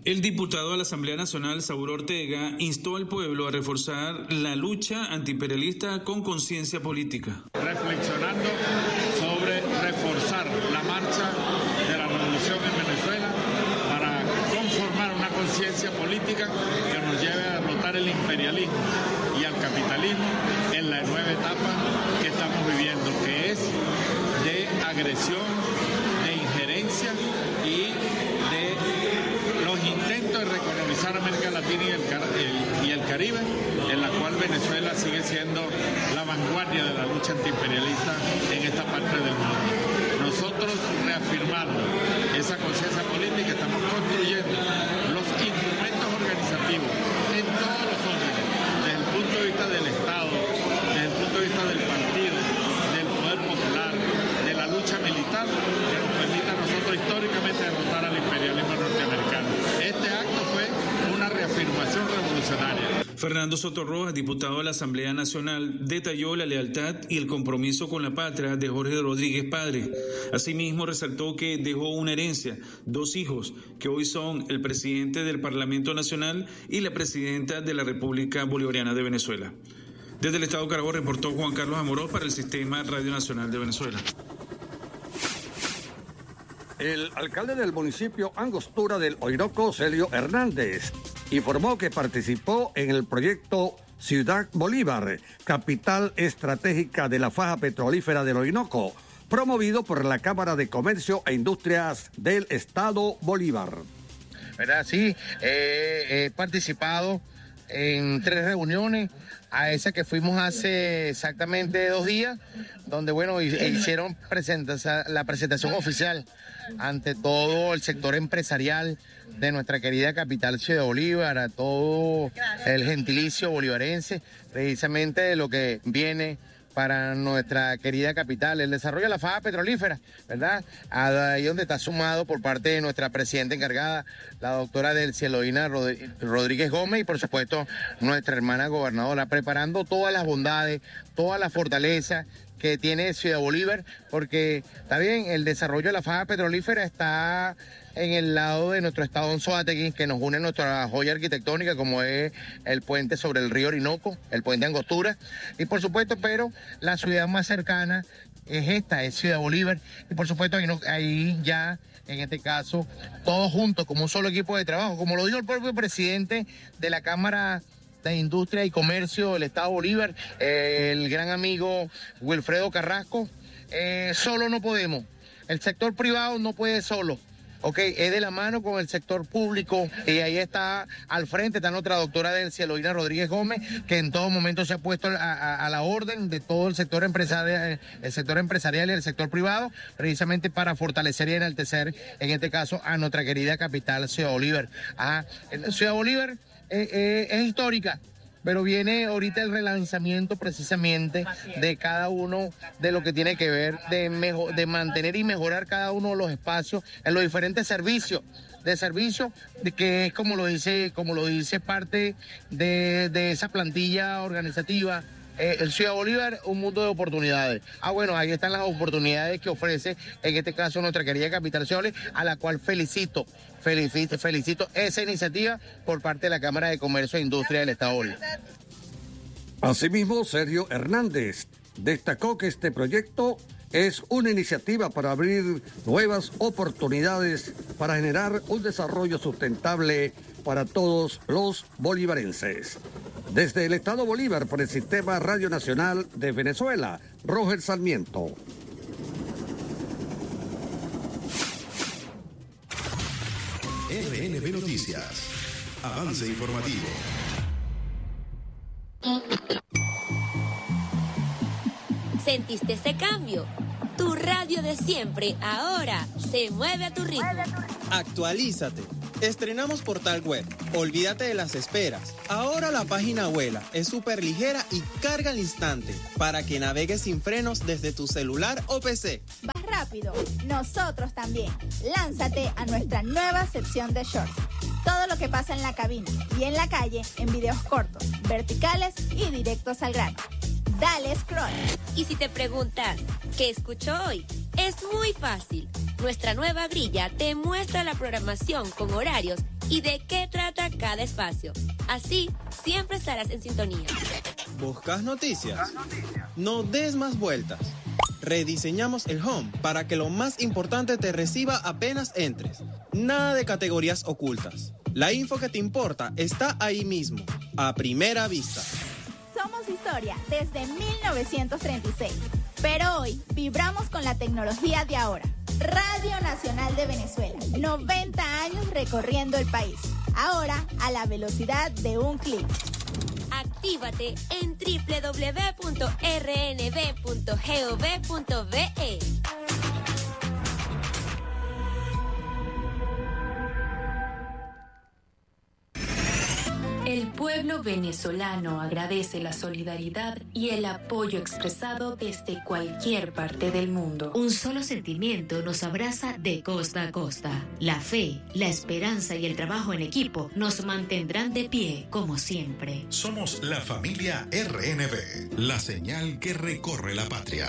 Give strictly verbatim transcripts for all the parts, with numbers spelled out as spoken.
El diputado de la Asamblea Nacional, Saúl Ortega, instó al pueblo a reforzar la lucha antiimperialista con conciencia política. Reflexionando sobre reforzar la marcha de la revolución en Venezuela para conformar una conciencia política que nos lleve a derrotar el imperialismo y al capitalismo en la nueva etapa que estamos viviendo, que es de agresión, de injerencia y de los intentos de recolonizar América Latina y el, el, y el Caribe, en la cual Venezuela sigue siendo la vanguardia de la lucha antiimperialista en esta parte del mundo. Nosotros, reafirmando esa conciencia política, estamos construyendo los instrumentos organizativos en todos los órdenes, desde el punto de vista del Estado, desde el punto de vista del partido, del poder popular, de la lucha militar, que nos permita a nosotros históricamente derrotar al imperialismo norteamericano. Este acto fue una reafirmación revolucionaria. Fernando Soto Rojas, diputado de la Asamblea Nacional, detalló la lealtad y el compromiso con la patria de Jorge Rodríguez padre. Asimismo, resaltó que dejó una herencia, dos hijos, que hoy son el presidente del Parlamento Nacional y la presidenta de la República Bolivariana de Venezuela. Desde el Estado Carabobo reportó Juan Carlos Amorós para el Sistema Radio Nacional de Venezuela. El alcalde del municipio Angostura del Orinoco, Celio Hernández, informó que participó en el proyecto Ciudad Bolívar, capital estratégica de la faja petrolífera del Orinoco, promovido por la Cámara de Comercio e Industrias del Estado Bolívar. ¿Verdad? Sí, eh, he participado en tres reuniones, a esa que fuimos hace exactamente dos días, donde, bueno, hicieron la presentación oficial ante todo el sector empresarial de nuestra querida capital Ciudad Bolívar, a todo el gentilicio bolivarense, precisamente de lo que viene para nuestra querida capital, el desarrollo de la faja petrolífera, ¿verdad? Ahí donde está sumado por parte de nuestra presidenta encargada, la doctora Delcy Eloína Rodríguez Gómez, y por supuesto nuestra hermana gobernadora, preparando todas las bondades, todas las fortalezas que tiene Ciudad Bolívar, porque está bien, el desarrollo de la faja petrolífera está en el lado de nuestro estado Anzoátegui, que nos une nuestra joya arquitectónica, como es el puente sobre el río Orinoco, el puente Angostura, y por supuesto, pero la ciudad más cercana es esta, es Ciudad Bolívar, y por supuesto ahí, no, ahí ya, en este caso, todos juntos, como un solo equipo de trabajo, como lo dijo el propio presidente de la Cámara de Industria y Comercio del Estado Bolívar, eh, el gran amigo Wilfredo Carrasco, eh, solo no podemos, el sector privado no puede solo. Ok, es de la mano con el sector público, y ahí está al frente, está nuestra doctora Delcy Eloína Rodríguez Gómez, que en todo momento se ha puesto a, a, a la orden de todo el sector empresarial, el sector empresarial y el sector privado, precisamente para fortalecer y enaltecer, en este caso, a nuestra querida capital, Ciudad Bolívar. Ah, Ciudad Bolívar eh, eh, es histórica, pero viene ahorita el relanzamiento precisamente de cada uno de lo que tiene que ver de, mejor, de mantener y mejorar cada uno de los espacios en los diferentes servicios, de servicio, de que es como lo dice, como lo dice parte de, de esa plantilla organizativa. Eh, el Ciudad Bolívar, un mundo de oportunidades. Ah, bueno, ahí están las oportunidades que ofrece, en este caso, nuestra querida capital Ciudad Bolívar, a la cual felicito, felicito, felicito esa iniciativa por parte de la Cámara de Comercio e Industria del Estado Bolívar. Asimismo, Sergio Hernández destacó que este proyecto es una iniciativa para abrir nuevas oportunidades para generar un desarrollo sustentable para todos los bolivarenses. Desde el Estado Bolívar, por el Sistema Radio Nacional de Venezuela, Roger Sarmiento. R N B Noticias. Avance informativo. ¿Sentiste ese cambio? Tu radio de siempre ahora se mueve a tu ritmo. Actualízate. Estrenamos portal web. Olvídate de las esperas. Ahora la página vuela, es súper ligera y carga al instante para que navegues sin frenos desde tu celular o P C. ¿Vas rápido? Nosotros también. Lánzate a nuestra nueva sección de shorts. Todo lo que pasa en la cabina y en la calle en videos cortos, verticales y directos al grano. Dale scroll. Y si te preguntas, ¿qué escucho hoy? Es muy fácil. Nuestra nueva grilla te muestra la programación con horarios y de qué trata cada espacio. Así, siempre estarás en sintonía. ¿Buscas noticias? No des más vueltas. Rediseñamos el home para que lo más importante te reciba apenas entres. Nada de categorías ocultas. La info que te importa está ahí mismo, a primera vista. Somos historia desde mil novecientos treinta y seis, pero hoy vibramos con la tecnología de ahora. Radio Nacional de Venezuela, noventa años recorriendo el país. Ahora a la velocidad de un clic. Actívate en doble u doble u doble u punto erre ene ve punto gov punto ve. El pueblo venezolano agradece la solidaridad y el apoyo expresado desde cualquier parte del mundo. Un solo sentimiento nos abraza de costa a costa. La fe, la esperanza y el trabajo en equipo nos mantendrán de pie como siempre. Somos la familia erre ene ve, la señal que recorre la patria.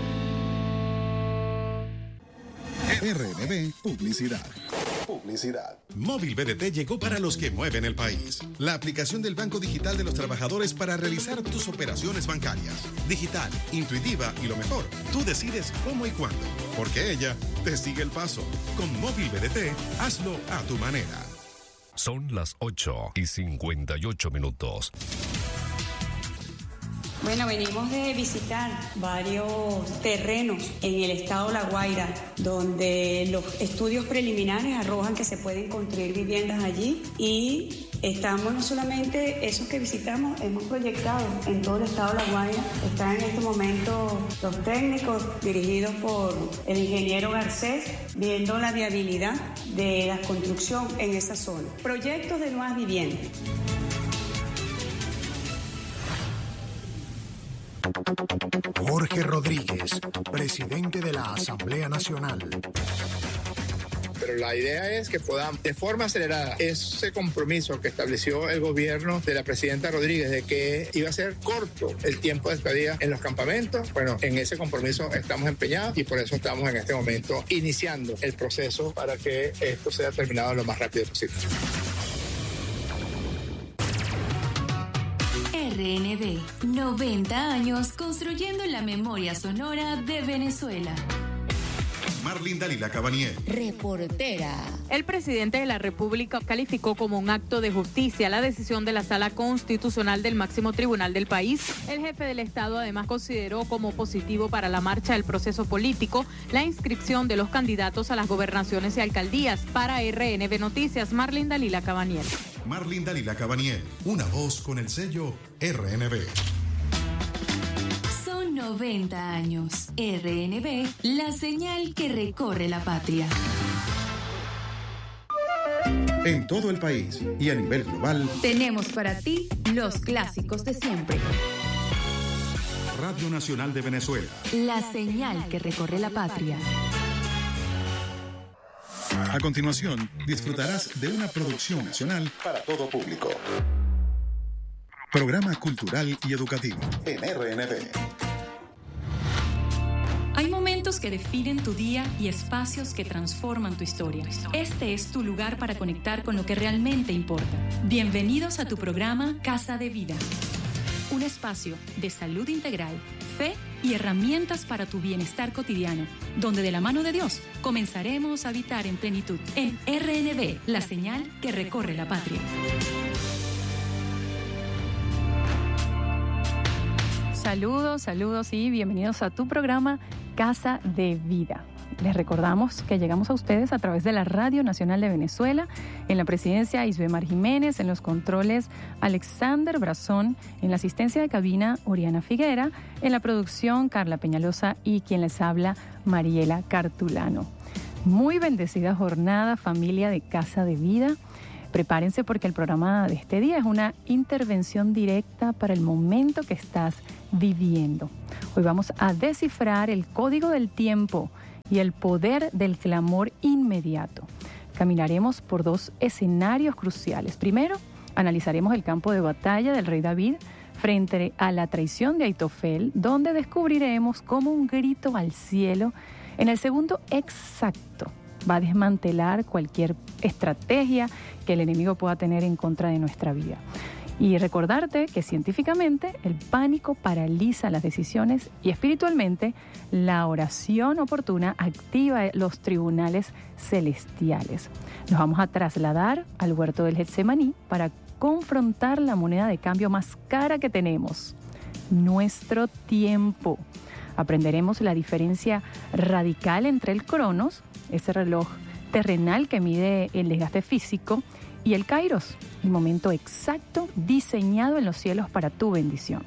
erre ene ve Publicidad. Publicidad. Móvil B D T llegó para los que mueven el país. La aplicación del Banco Digital de los Trabajadores para realizar tus operaciones bancarias. Digital, intuitiva y lo mejor, tú decides cómo y cuándo, porque ella te sigue el paso. Con Móvil B D T, hazlo a tu manera. Son las ocho y cincuenta y ocho minutos. Bueno, venimos de visitar varios terrenos en el estado La Guaira, donde los estudios preliminares arrojan que se pueden construir viviendas allí y estamos no solamente esos que visitamos, hemos proyectado en todo el estado La Guaira. Están en este momento los técnicos dirigidos por el ingeniero Garcés viendo la viabilidad de la construcción en esa zona. Proyectos de nuevas viviendas. Jorge Rodríguez, presidente de la Asamblea Nacional. Pero la idea es que podamos, de forma acelerada, ese compromiso que estableció el gobierno de la presidenta Rodríguez de que iba a ser corto el tiempo de estadía en los campamentos. Bueno, en ese compromiso estamos empeñados y por eso estamos en este momento iniciando el proceso para que esto sea terminado lo más rápido posible. erre ene ve, noventa años construyendo la memoria sonora de Venezuela. Marlene Dalila Cabanier, reportera. El presidente de la República calificó como un acto de justicia la decisión de la Sala Constitucional del máximo tribunal del país. El jefe del Estado además consideró como positivo para la marcha del proceso político la inscripción de los candidatos a las gobernaciones y alcaldías. Para erre ene ve Noticias, Marlene Dalila Cabanier. Marlene Dalila Cabanier, una voz con el sello erre ene ve. noventa años. erre ene ve, la señal que recorre la patria. En todo el país y a nivel global, tenemos para ti los clásicos de siempre. Radio Nacional de Venezuela, la señal que recorre la patria. A continuación, disfrutarás de una producción nacional para todo público. Programa cultural y educativo en erre ene ve. Hay momentos que definen tu día y espacios que transforman tu historia. Este es tu lugar para conectar con lo que realmente importa. Bienvenidos a tu programa Casa de Vida. Un espacio de salud integral, fe y herramientas para tu bienestar cotidiano, donde de la mano de Dios comenzaremos a habitar en plenitud. En erre ene ve, la señal que recorre la patria. Saludos, saludos y bienvenidos a tu programa Casa de Vida. Les recordamos que llegamos a ustedes a través de la Radio Nacional de Venezuela, en la presidencia Isbemar Jiménez, en los controles Alexander Brazón, en la asistencia de cabina Oriana Figuera, en la producción Carla Peñalosa y quien les habla Mariela Cartulano. Muy bendecida jornada, familia de Casa de Vida. Prepárense porque el programa de este día es una intervención directa para el momento que estás viviendo. Hoy vamos a descifrar el código del tiempo y el poder del clamor inmediato. Caminaremos por dos escenarios cruciales. Primero, analizaremos el campo de batalla del rey David frente a la traición de Aitofel, donde descubriremos cómo un grito al cielo en el segundo exacto va a desmantelar cualquier estrategia que el enemigo pueda tener en contra de nuestra vida. Y recordarte que científicamente el pánico paraliza las decisiones y espiritualmente la oración oportuna activa los tribunales celestiales. Nos vamos a trasladar al huerto del Getsemaní para confrontar la moneda de cambio más cara que tenemos, nuestro tiempo. Aprenderemos la diferencia radical entre el Cronos, ese reloj terrenal que mide el desgaste físico, y el Kairos, el momento exacto diseñado en los cielos para tu bendición.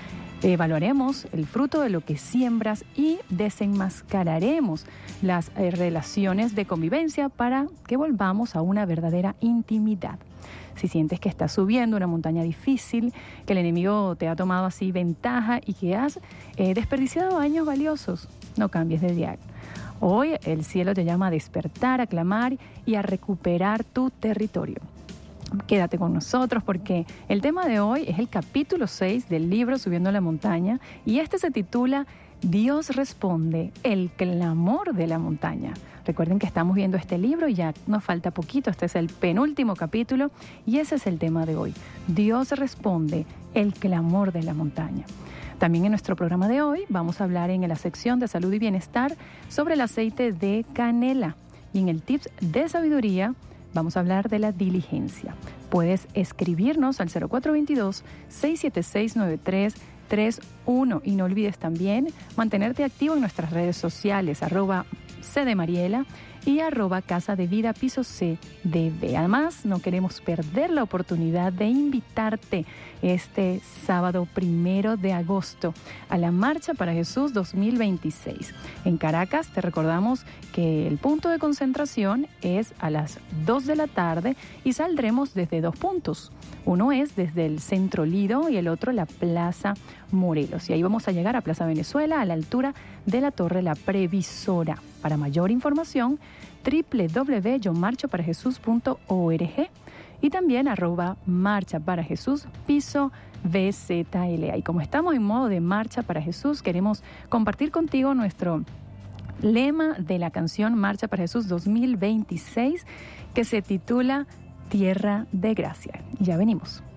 Evaluaremos el fruto de lo que siembras y desenmascararemos las eh, relaciones de convivencia para que volvamos a una verdadera intimidad. Si sientes que estás subiendo una montaña difícil, que el enemigo te ha tomado así ventaja y que has eh, desperdiciado años valiosos, no cambies de diario. Hoy el cielo te llama a despertar, a clamar y a recuperar tu territorio. Quédate con nosotros porque el tema de hoy es el capítulo seis del libro Subiendo la Montaña y este se titula Dios responde, el clamor de la montaña. Recuerden que estamos viendo este libro y ya nos falta poquito, este es el penúltimo capítulo y ese es el tema de hoy. Dios responde, el clamor de la montaña. También en nuestro programa de hoy vamos a hablar en la sección de salud y bienestar sobre el aceite de canela. Y en el tips de sabiduría vamos a hablar de la diligencia. Puedes escribirnos al cero cuatro dos dos, seis siete seis, nueve tres tres uno y no olvides también mantenerte activo en nuestras redes sociales, arroba cdmariela y arroba Casa de Vida Piso C D B. Además, no queremos perder la oportunidad de invitarte este sábado primero de agosto a la Marcha para Jesús dos mil veintiséis. En Caracas te recordamos que el punto de concentración es a las dos de la tarde y saldremos desde dos puntos. Uno es desde el Centro Lido y el otro la Plaza Morelos. Y ahí vamos a llegar a Plaza Venezuela a la altura de la Torre La Previsora. Para mayor información, doble u doble u doble u punto yo marcho para jesús punto org y también arroba Marcha para Jesús piso V Z L A. Y como estamos en modo de Marcha para Jesús, queremos compartir contigo nuestro lema de la canción Marcha para Jesús dos mil veintiséis que se titula Tierra de Gracia. Y ya venimos.